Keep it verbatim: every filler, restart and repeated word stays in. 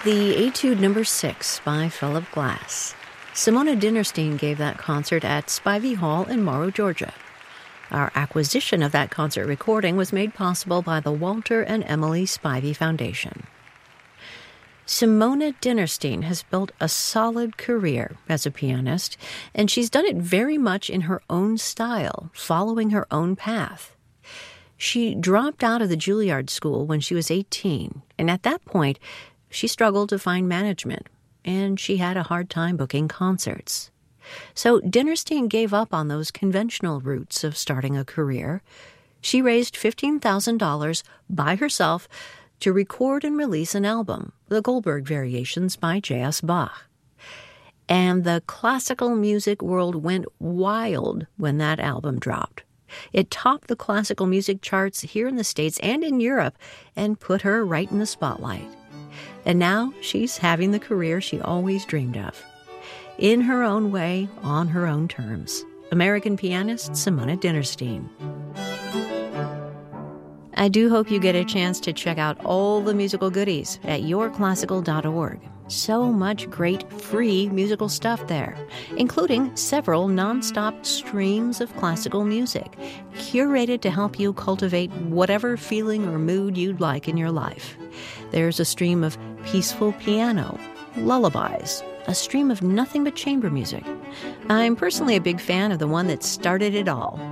The Etude Number Six by Philip Glass. Simona Dinnerstein gave that concert at Spivey Hall in Morrow, Georgia. Our acquisition of that concert recording was made possible by the Walter and Emily Spivey Foundation. Simona Dinnerstein has built a solid career as a pianist, and she's done it very much in her own style, following her own path. She dropped out of the Juilliard School when she was eighteen, and at that point, she struggled to find management, and she had a hard time booking concerts. So Dinnerstein gave up on those conventional routes of starting a career. She raised fifteen thousand dollars by herself to record and release an album, The Goldberg Variations by J S. Bach. And the classical music world went wild when that album dropped. It topped the classical music charts here in the States and in Europe and put her right in the spotlight. And now she's having the career she always dreamed of. In her own way, on her own terms. American pianist Simona Dinnerstein. I do hope you get a chance to check out all the musical goodies at your classical dot org. So much great free musical stuff there, including several nonstop streams of classical music, curated to help you cultivate whatever feeling or mood you'd like in your life. There's a stream of peaceful piano, lullabies, a stream of nothing but chamber music. I'm personally a big fan of the one that started it all,